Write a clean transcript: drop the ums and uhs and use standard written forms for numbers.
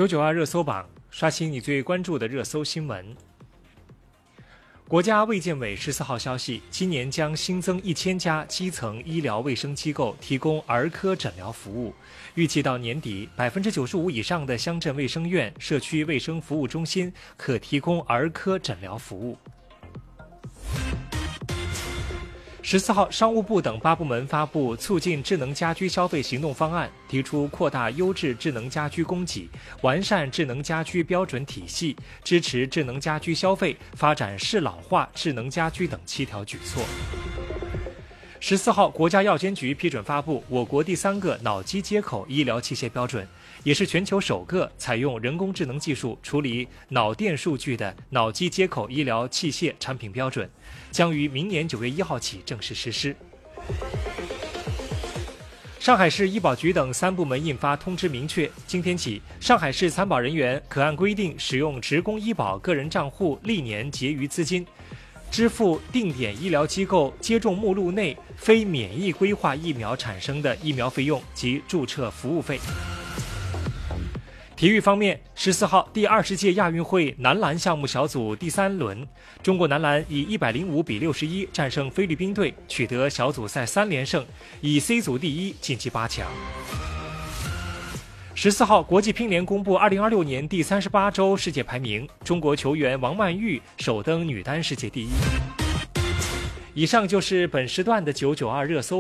992热搜榜，刷新你最关注的热搜新闻。国家卫健委14号消息，今年将新增1000家基层医疗卫生机构提供儿科诊疗服务，预计到年底，95%以上的乡镇卫生院、社区卫生服务中心可提供儿科诊疗服务。14号，商务部等8部门发布促进智能家居消费行动方案，提出扩大优质智能家居供给，完善智能家居标准体系，支持智能家居消费，发展适老化智能家居等7条举措。14号，国家药监局批准发布我国第3个脑机接口医疗器械标准，也是全球首个采用人工智能技术处理脑电数据的脑机接口医疗器械产品标准，将于明年9月1号起正式实施。上海市医保局等3部门印发通知，明确今天起，上海市参保人员可按规定使用职工医保个人账户历年结余资金，支付定点医疗机构接种目录内非免疫规划疫苗产生的疫苗费用及注册服务费。体育方面，14号，第20届亚运会男篮项目小组第3轮，中国男篮以105比61战胜菲律宾队，取得小组赛3连胜，以 C 组第1晋级8强。14号，国际乒联公布2026年第38周世界排名，中国球员王曼玉首登女单世界第1。以上就是本时段的992热搜。